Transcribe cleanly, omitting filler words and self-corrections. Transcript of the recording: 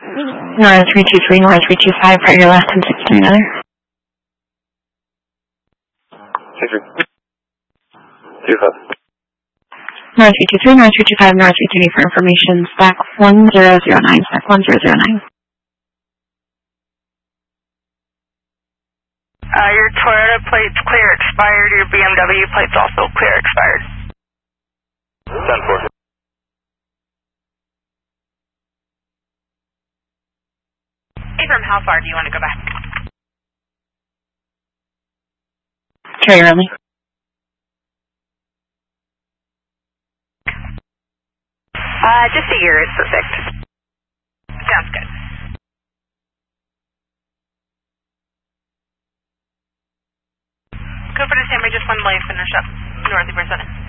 Nora 323, Nora 325 for your last 1063 another. 63. 25. Nora 323, Nora 325, Nora 330 for information. Stack 1009, stack 1009. Your Toyota plate's clear expired, your BMW plate's also clear expired. 10-4. Abram, how far do you want to go back? Carrier only. Just a year is perfect. Sounds good. Go for the Stanley, just one lane, finish up north of Brazil.